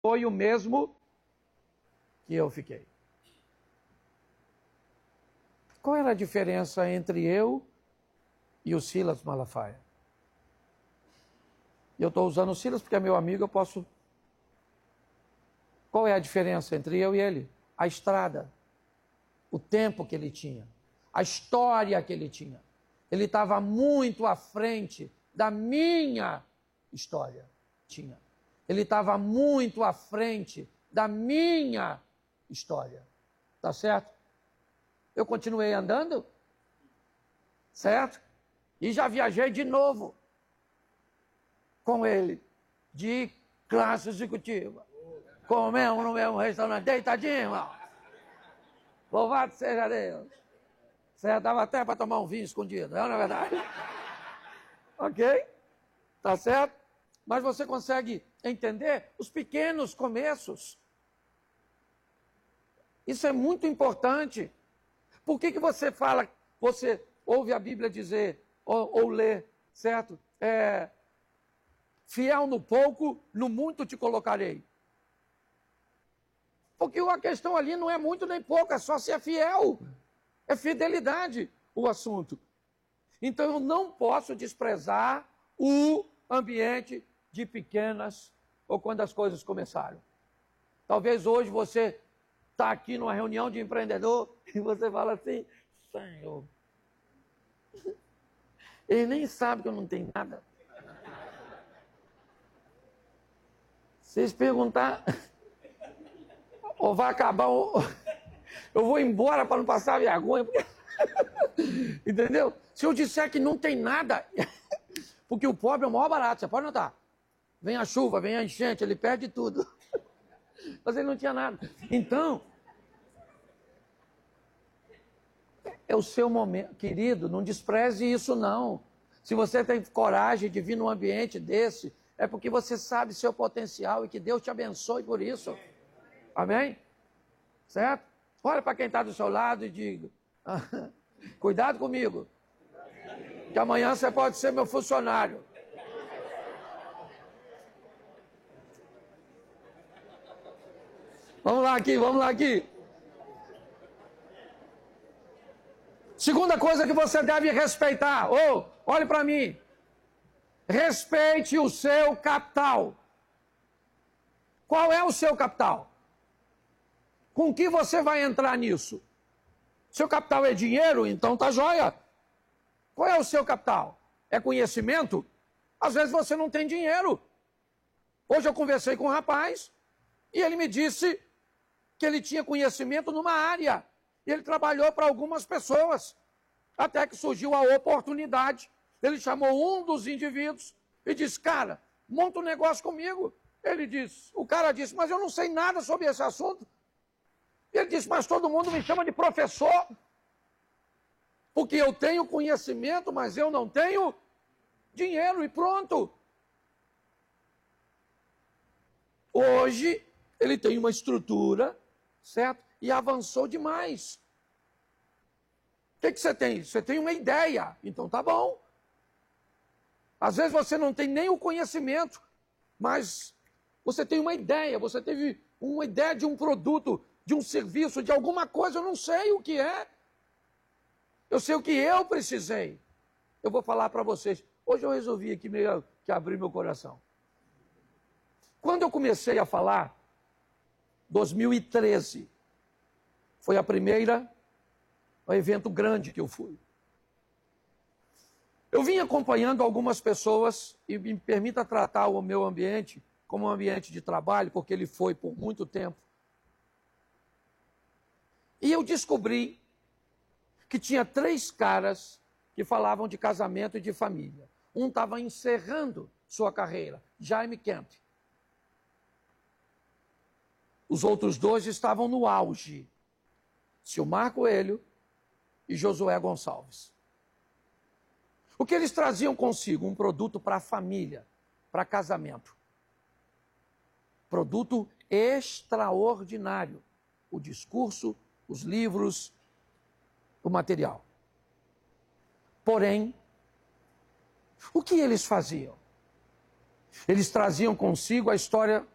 foi o mesmo que eu fiquei. Qual era a diferença entre eu e o Silas Malafaia? Eu estou usando o Silas porque é meu amigo, eu posso... Qual é a diferença entre eu e ele? A estrada, o tempo que ele tinha, a história que ele tinha. Ele estava muito à frente da minha história. Ele estava muito à frente da minha história. Tá certo? Eu continuei andando, certo? E já viajei de novo com ele, de classe executiva. Comemos no mesmo restaurante, deitadinho, irmão. Louvado seja Deus. Certo? Dava até para tomar um vinho escondido, não é verdade? Ok? Tá certo? Mas você consegue entender os pequenos começos. Isso é muito importante. Por que você fala, você ouve a Bíblia dizer, ou lê, certo? Fiel no pouco, no muito te colocarei. Porque a questão ali não é muito nem pouco, é só se é fiel. É fidelidade o assunto. Então eu não posso desprezar o ambiente de pequenas ou quando as coisas começaram. Talvez hoje você está aqui numa reunião de empreendedor e você fala assim, Senhor, ele nem sabe que eu não tenho nada. Vocês perguntar, ou vai acabar, eu vou embora para não passar vergonha. Entendeu? Se eu disser que não tem nada, porque o pobre é o maior barato, você pode notar. Vem a chuva, vem a enchente, ele perde tudo. Mas ele não tinha nada. Então, é o seu momento. Querido, não despreze isso não. Se você tem coragem de vir num ambiente desse, é porque você sabe seu potencial e que Deus te abençoe por isso. Amém? Certo? Olha para quem está do seu lado e diga, cuidado comigo, que amanhã você pode ser meu funcionário. Vamos lá aqui. Segunda coisa que você deve respeitar. Olhe para mim. Respeite o seu capital. Qual é o seu capital? Com que você vai entrar nisso? Seu capital é dinheiro? Então tá jóia. Qual é o seu capital? É conhecimento? Às vezes você não tem dinheiro. Hoje eu conversei com um rapaz e ele me disse que ele tinha conhecimento numa área. E ele trabalhou para algumas pessoas. Até que surgiu a oportunidade. Ele chamou um dos indivíduos e disse, cara, monta um negócio comigo. O cara disse, mas eu não sei nada sobre esse assunto. Ele disse, mas todo mundo me chama de professor. Porque eu tenho conhecimento, mas eu não tenho dinheiro e pronto. Hoje, ele tem uma estrutura, certo? E avançou demais. O que você tem? Você tem uma ideia. Então tá bom. Às vezes você não tem nem o conhecimento, mas você tem uma ideia. Você teve uma ideia de um produto, de um serviço, de alguma coisa. Eu não sei o que é. Eu sei o que eu precisei. Eu vou falar para vocês. Hoje eu resolvi aqui meio que abrir meu coração. Quando eu comecei a falar, 2013, foi a primeira evento grande que eu fui. Eu vim acompanhando algumas pessoas, e me permita tratar o meu ambiente como um ambiente de trabalho, porque ele foi por muito tempo. E eu descobri que tinha 3 caras que falavam de casamento e de família. Um estava encerrando sua carreira, Jaime Kemp. Os outros 2 estavam no auge, Silmar Coelho e Josué Gonçalves. O que eles traziam consigo? Um produto para a família, para casamento. Produto extraordinário. O discurso, os livros, o material. Porém, o que eles faziam? Eles traziam consigo a história